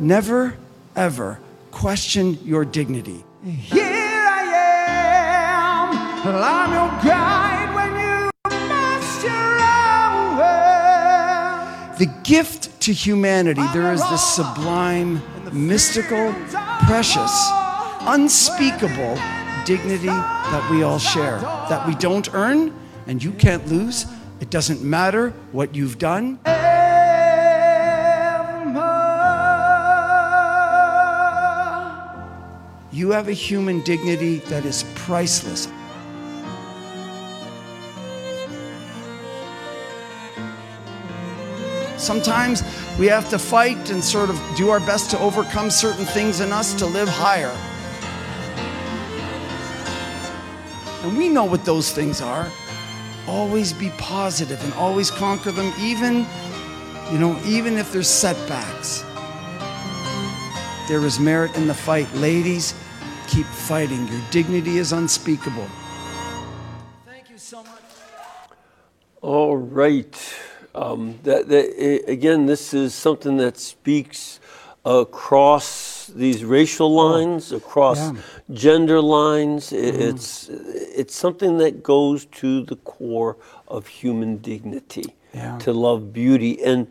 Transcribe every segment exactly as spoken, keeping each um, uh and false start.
Never, ever question your dignity. Here I am, I'm your guide when you must your own way. The gift to humanity, there is this sublime, mystical, precious, unspeakable dignity that we all share, that we don't earn and you can't lose. It doesn't matter what you've done. You have a human dignity that is priceless. Sometimes we have to fight and sort of do our best to overcome certain things in us to live higher. And we know what those things are. Always be positive and always conquer them, even, you know, even if there's setbacks. There is merit in the fight. Ladies, keep fighting. Your dignity is unspeakable. Thank you so much. All right. Um, that, that, again, this is something that speaks across these racial lines, across Yeah. gender lines. It, Mm-hmm. It's it's something that goes to the core of human dignity, Yeah. to love beauty. And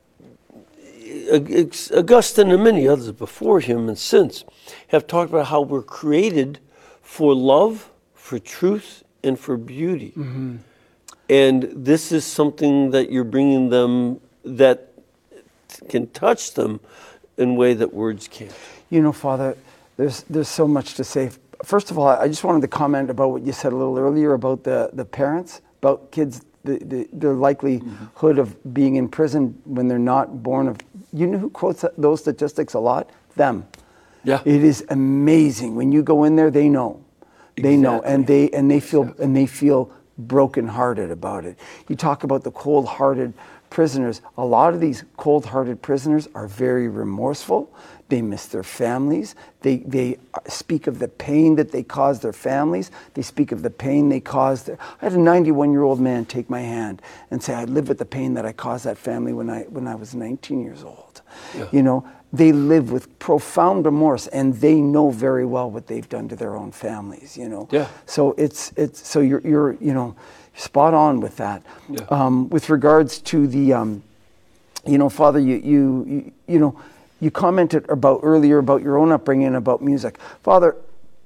Augustine and many others before him and since have talked about how we're created for love, for truth, and for beauty. Mm-hmm. And this is something that you're bringing them that can touch them in a way that words can't. You know, Father, there's there's so much to say. First of all, I just wanted to comment about what you said a little earlier about the, the parents, about kids, the, the, the likelihood of being in prison when they're not born of. You know who quotes those statistics a lot? Them. Yeah. It is amazing. When you go in there, they know. They know, and they and they feel Exactly. and they feel brokenhearted about it. You talk about the cold-hearted prisoners. A lot of these cold-hearted prisoners are very remorseful. They miss their families. They they speak of the pain that they caused their families. They speak of the pain they caused their. I had a ninety-one-year-old man take my hand and say, "I live with the pain that I caused that family when I when I was nineteen years old." Yeah. You know, they live with profound remorse, and they know very well what they've done to their own families. You know. Yeah. So it's it's so you're you're you know spot on with that. Yeah. Um, with regards to the, um, you know, Father, you you you, you know. You commented about earlier about your own upbringing, about music. Father,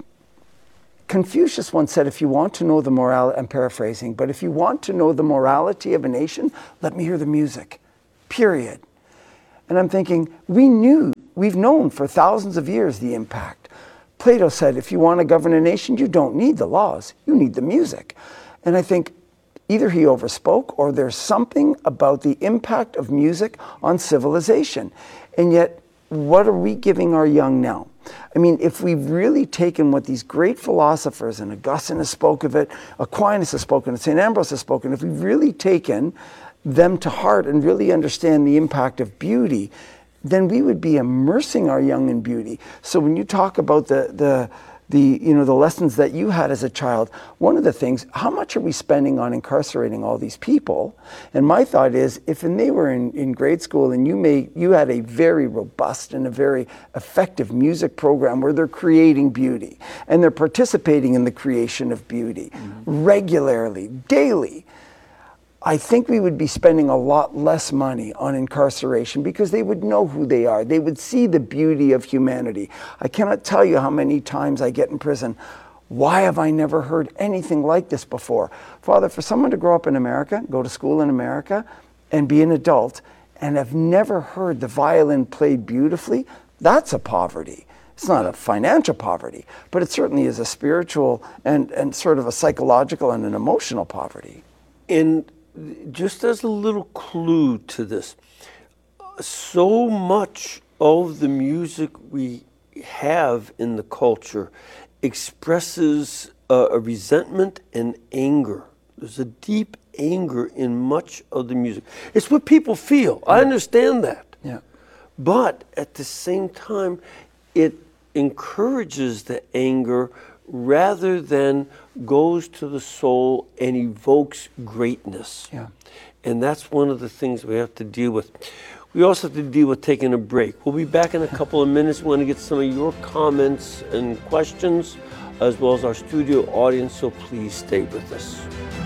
Confucius once said, if you want to know the morality, I'm paraphrasing, but if you want to know the morality of a nation, let me hear the music, period. And I'm thinking, we knew, we've known for thousands of years the impact. Plato said, if you want to govern a nation, you don't need the laws, you need the music. And I think either he overspoke or there's something about the impact of music on civilization. And yet, what are we giving our young now? I mean, if we've really taken what these great philosophers, and Augustine has spoke of it, Aquinas has spoken, and Saint Ambrose has spoken, if we've really taken them to heart and really understand the impact of beauty, then we would be immersing our young in beauty. So when you talk about the the the you know the lessons that you had as a child, one of the things, how much are we spending on incarcerating all these people? And my thought is, if and they were in, in grade school and you may you had a very robust and a very effective music program where they're creating beauty and they're participating in the creation of beauty mm-hmm. regularly, daily, I think we would be spending a lot less money on incarceration because they would know who they are. They would see the beauty of humanity. I cannot tell you how many times I get in prison. Why have I never heard anything like this before? Father, for someone to grow up in America, go to school in America, and be an adult, and have never heard the violin played beautifully, that's a poverty. It's not a financial poverty, but it certainly is a spiritual and, and sort of a psychological and an emotional poverty. And just as a little clue to this, so much of the music we have in the culture expresses a, a resentment and anger. There's a deep anger in much of the music. It's what people feel. I understand that. Yeah. But at the same time, it encourages the anger rather than goes to the soul and evokes greatness. Yeah. And that's one of the things we have to deal with. we also have to deal with taking a break. We'll be back in a couple of minutes. We want to get some of your comments and questions, as well as our studio audience, so please stay with us.